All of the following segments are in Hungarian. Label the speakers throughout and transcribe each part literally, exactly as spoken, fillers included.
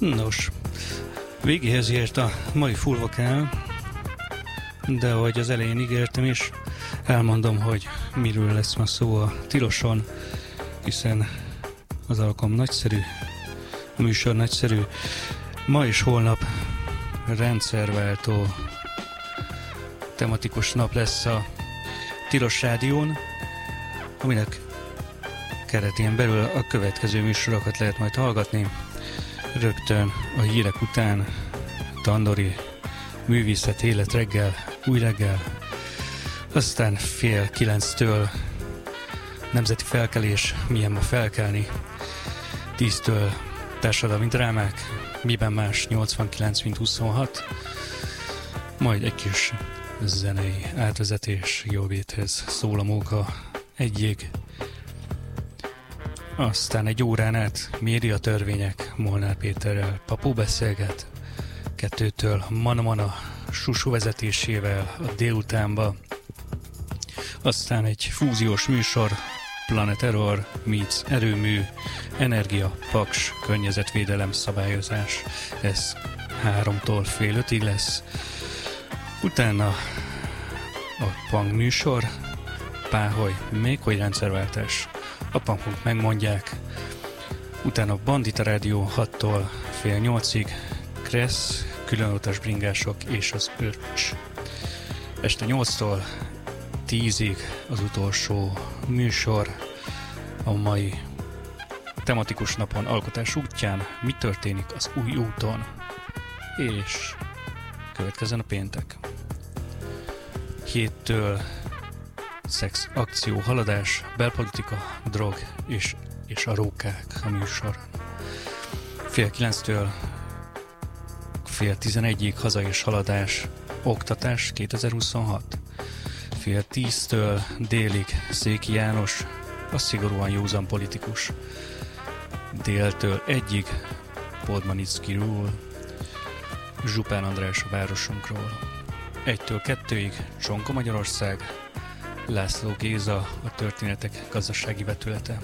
Speaker 1: Nos, végéhez ért a mai Fullvokál, de ahogy az elején ígértem is, elmondom, hogy miről lesz ma szó a Tiloson, hiszen az alkalom nagyszerű, a műsor nagyszerű. Ma és holnap rendszerváltó tematikus nap lesz a Tilos Rádión, aminek keretén belül a következő műsorokat lehet majd hallgatni. Rögtön a hírek után Tandori, művészet, élet reggel, új reggel, aztán fél kilenctől nemzeti felkelés, milyen ma felkelni, tíztől társadalmi drámák, miben más nyolcvankilenc mint huszonhat, majd egy kis zenei átvezetés Jóvéthez szól a móka egyig. Aztán egy órán át médiatörvények, Molnár Péterrel Papó beszélget, kettőtől Mana-Mana Susu vezetésével a délutánba, aztán egy fúziós műsor, Planet Error meets erőmű, energia, paks, környezetvédelem, szabályozás, ez háromtól fél ötig lesz. Utána a punk műsor, Páholy, még hogy rendszerváltás, a punkok megmondják. Utána a Bandita Rádió hattól fél nyolcig, Kressz, különutas bringások és az Öcs. Este nyolctól tízig az utolsó műsor a mai tematikus napon, alkotás útján, mi történik az új úton, és következzen a péntek. Héttől szex, akció, haladás, belpolitika, drog és, és a rókák a műsor. Fél kilenctől fél tizenegyig haza és haladás, oktatás kétezer-huszonhat. Fél tíztől délig Széki János, a szigorúan józan politikus. Déltől egyig Podmanicki Rule, Zsupán András a városunkról. Egytől kettőig Csonka Magyarország, László Géza, a történetek gazdasági vetülete.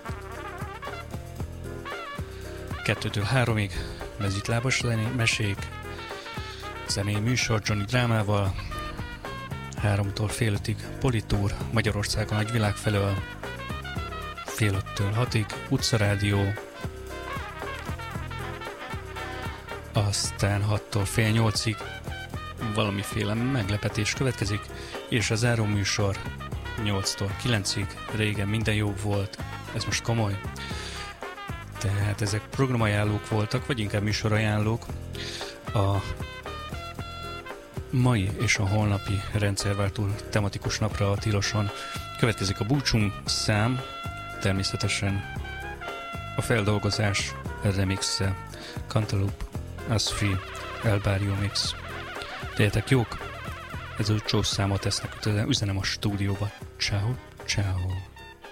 Speaker 1: Kettőtől háromig mezitlábas mesék, zenei műsor Johnny drámával, háromtól fél ötig Politúr, Magyarországon nagy világ felől, fél öttől hatig utcarádió, aztán hattól fél nyolcig valamiféle meglepetés következik, és a záró műsor nyolctól kilencig, régen minden jobb volt, ez most komoly. Tehát ezek programajánlók voltak, vagy inkább műsorajánlók. A mai és a holnapi rendszerváltó tematikus napra a Tiloson következik a búcsunk szám, természetesen a feldolgozás remixe, Cantaloupe, Asfree, El Barrio Mix. Legyetek jók, ez a csó számot tesznek, üzenem a stúdióba. Ciao, ciao.